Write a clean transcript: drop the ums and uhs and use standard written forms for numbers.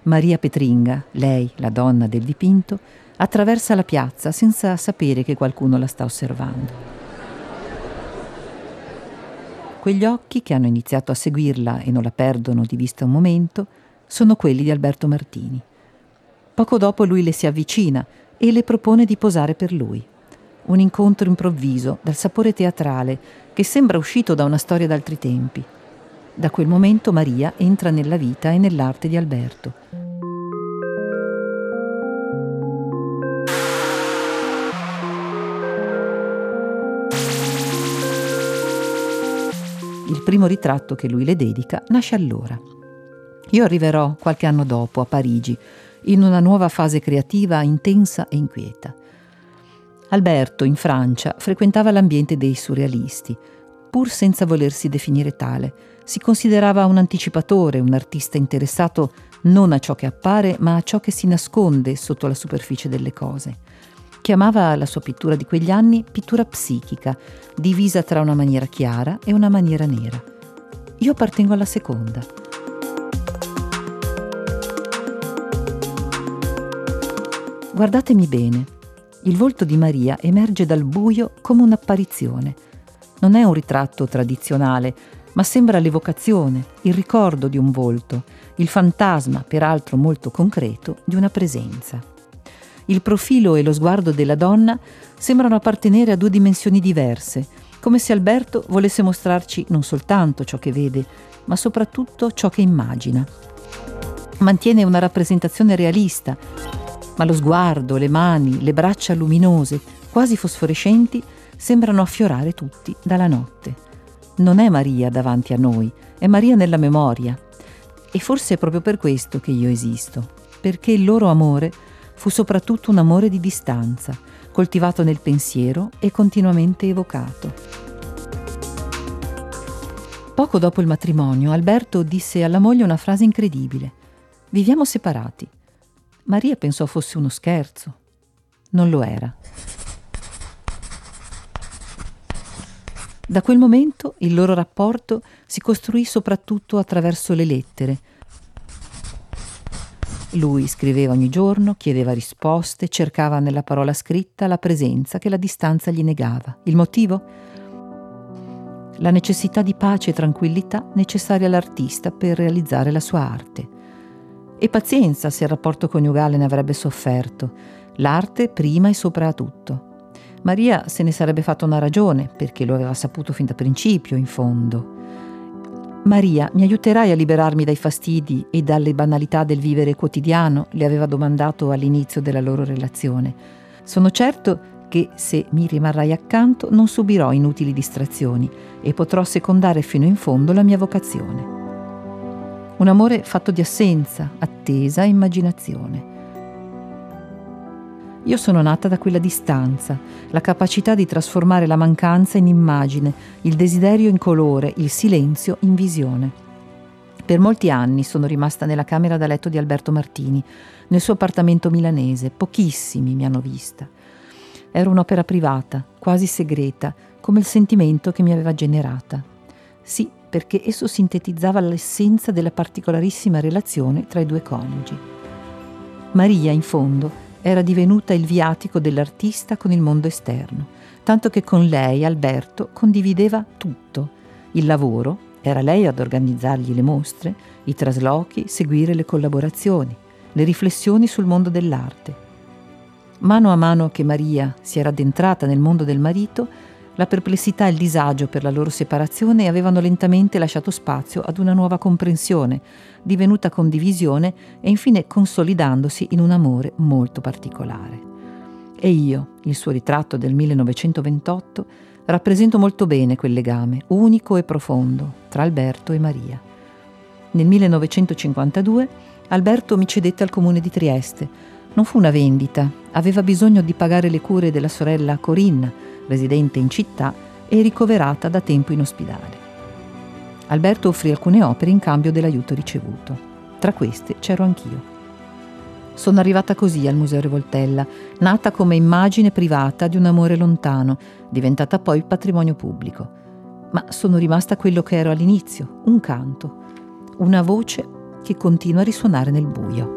Maria Petringa, lei, la donna del dipinto, attraversa la piazza senza sapere che qualcuno la sta osservando. Quegli occhi che hanno iniziato a seguirla e non la perdono di vista un momento sono quelli di Alberto Martini. Poco dopo lui le si avvicina e le propone di posare per lui. Un incontro improvviso, dal sapore teatrale, che sembra uscito da una storia d'altri tempi. Da quel momento Maria entra nella vita e nell'arte di Alberto. Il primo ritratto che lui le dedica nasce allora. Io arriverò qualche anno dopo a Parigi, in una nuova fase creativa intensa e inquieta. Alberto, in Francia, frequentava l'ambiente dei surrealisti, pur senza volersi definire tale. Si considerava un anticipatore, un artista interessato non a ciò che appare, ma a ciò che si nasconde sotto la superficie delle cose. Chiamava la sua pittura di quegli anni pittura psichica, divisa tra una maniera chiara e una maniera nera. Io appartengo alla seconda. Guardatemi bene. Il volto di Maria emerge dal buio come un'apparizione. Non è un ritratto tradizionale, ma sembra l'evocazione, il ricordo di un volto, il fantasma, peraltro molto concreto, di una presenza. Il profilo e lo sguardo della donna sembrano appartenere a due dimensioni diverse, come se Alberto volesse mostrarci non soltanto ciò che vede, ma soprattutto ciò che immagina. Mantiene una rappresentazione realista, ma lo sguardo, le mani, le braccia luminose, quasi fosforescenti, sembrano affiorare tutti dalla notte. Non è Maria davanti a noi, è Maria nella memoria. E forse è proprio per questo che io esisto, perché il loro amore fu soprattutto un amore di distanza, coltivato nel pensiero e continuamente evocato. Poco dopo il matrimonio, Alberto disse alla moglie una frase incredibile: «Viviamo separati». Maria pensò fosse uno scherzo. Non lo era. Da quel momento il loro rapporto si costruì soprattutto attraverso le lettere. Lui scriveva ogni giorno, chiedeva risposte, cercava nella parola scritta la presenza che la distanza gli negava. Il motivo? La necessità di pace e tranquillità necessaria all'artista per realizzare la sua arte. E pazienza se il rapporto coniugale ne avrebbe sofferto. L'arte prima e sopra a tutto. Maria se ne sarebbe fatta una ragione, perché lo aveva saputo fin da principio, in fondo. «Maria, mi aiuterai a liberarmi dai fastidi e dalle banalità del vivere quotidiano?» le aveva domandato all'inizio della loro relazione. «Sono certo che se mi rimarrai accanto non subirò inutili distrazioni e potrò secondare fino in fondo la mia vocazione». Un amore fatto di assenza, attesa e immaginazione. Io sono nata da quella distanza, la capacità di trasformare la mancanza in immagine, il desiderio in colore, il silenzio in visione. Per molti anni sono rimasta nella camera da letto di Alberto Martini, nel suo appartamento milanese. Pochissimi mi hanno vista. Era un'opera privata, quasi segreta, come il sentimento che mi aveva generata. Sì, perché esso sintetizzava l'essenza della particolarissima relazione tra i due coniugi. Maria, in fondo, era divenuta il viatico dell'artista con il mondo esterno, tanto che con lei Alberto condivideva tutto. Il lavoro, era lei ad organizzargli le mostre, i traslochi, seguire le collaborazioni, le riflessioni sul mondo dell'arte. Mano a mano che Maria si era addentrata nel mondo del marito, la perplessità e il disagio per la loro separazione avevano lentamente lasciato spazio ad una nuova comprensione, divenuta condivisione e infine consolidandosi in un amore molto particolare. E io, il suo ritratto del 1928, rappresento molto bene quel legame, unico e profondo, tra Alberto e Maria. Nel 1952 Alberto mi cedette al comune di Trieste. Non fu una vendita, aveva bisogno di pagare le cure della sorella Corinna, residente in città e ricoverata da tempo in ospedale. Alberto offrì alcune opere in cambio dell'aiuto ricevuto. Tra queste c'ero anch'io. Sono arrivata così al Museo Revoltella, nata come immagine privata di un amore lontano, diventata poi patrimonio pubblico. Ma sono rimasta quello che ero all'inizio, un canto, una voce che continua a risuonare nel buio.